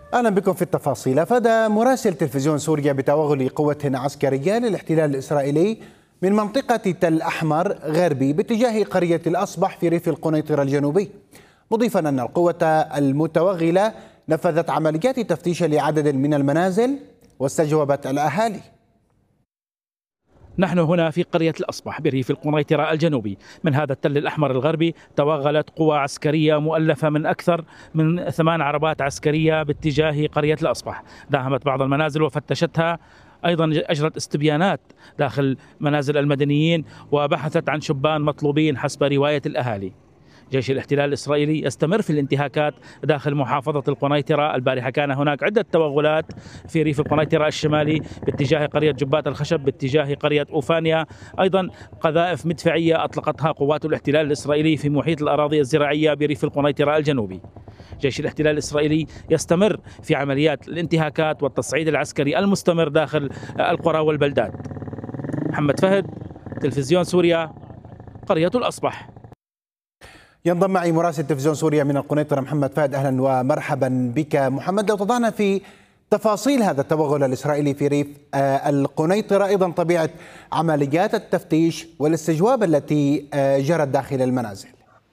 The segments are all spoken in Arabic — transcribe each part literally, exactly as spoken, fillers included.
أهلا بكم في التفاصيل. أفاد مراسل تلفزيون سوريا بتوغل قوة عسكرية للاحتلال الإسرائيلي من منطقة تل أحمر غربي باتجاه قرية الأصبح في ريف القنيطرة الجنوبي، مضيفا أن القوة المتوغلة نفذت عمليات تفتيش لعدد من المنازل واستجوبت الأهالي. نحن هنا في قرية الأصبح بريف القنيطرة الجنوبي من هذا التل الأحمر الغربي. توغلت قوى عسكرية مؤلفة من أكثر من ثمان عربات عسكرية باتجاه قرية الأصبح، داهمت بعض المنازل وفتشتها، أيضا أجرت استبيانات داخل منازل المدنيين وبحثت عن شبان مطلوبين حسب رواية الأهالي. جيش الاحتلال الإسرائيلي يستمر في الانتهاكات داخل محافظة القنيطرة. البارحة كان هناك عدة توغلات في ريف القنيطرة الشمالي باتجاه قرية جبات الخشب، باتجاه قرية أوفانيا، أيضا قذائف مدفعية أطلقتها قوات الاحتلال الإسرائيلي في محيط الأراضي الزراعية بريف القنيطرة الجنوبي. جيش الاحتلال الإسرائيلي يستمر في عمليات الانتهاكات والتصعيد العسكري المستمر داخل القرى والبلدات. محمد فهد، تلفزيون سوريا، قرية الأصبح. ينضم معي مراسل تلفزيون سوريا من القنيطرة محمد فهد. أهلا ومرحبا بك محمد. لو تضعنا في تفاصيل هذا التوغل الإسرائيلي في ريف القنيطرة، أيضا طبيعة عمليات التفتيش والاستجواب التي جرت داخل المنازل.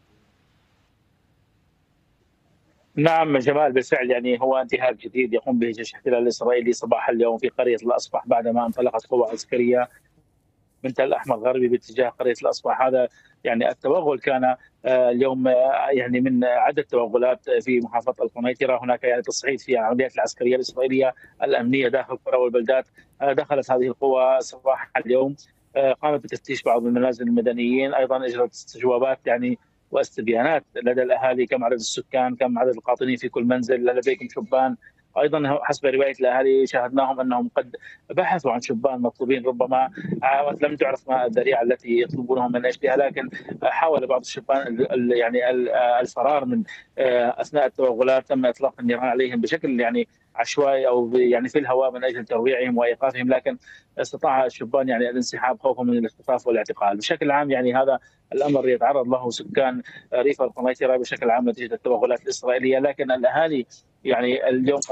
نعم جمال، بالفعل يعني هو انتهاك جديد يقوم به جيش الاحتلال الإسرائيلي صباح اليوم في قرية الأصبح بعدما انطلقت قوة عسكرية من تل أحمر غربي باتجاه قرية الأصبح. هذا يعني التوغل كان اليوم يعني من عدة توغلات في محافظة القنيطرة. هناك يعني تصعيد في العمليات العسكرية الإسرائيلية الأمنية داخل القرى والبلدات. دخلت هذه القوى صباح اليوم، قامت بتفتيش بعض المنازل المدنيين، أيضا أجرت استجوابات يعني واستبيانات لدى الأهالي، كم عدد السكان، كم عدد القاطنين في كل منزل، هل لديكم شبان. ايضا حسب روايه الاهالي شاهدناهم انهم قد بحثوا عن شبان مطلوبين، ربما لم تعرف ما الذريعه التي يطلبونهم من اجلها، لكن حاول بعض الشبان يعني الفرار من اثناء التوغلات. تم اطلاق النيران عليهم بشكل يعني عشوائي او يعني في الهواء من اجل ترويعهم وايقافهم، لكن استطاع الشبان يعني الانسحاب خوفا من الاختطاف والاعتقال. بشكل عام يعني هذا الامر يتعرض له سكان ريف القنيطره بشكل عام نتيجه التوغلات الاسرائيليه، لكن الاهالي يعني اليوم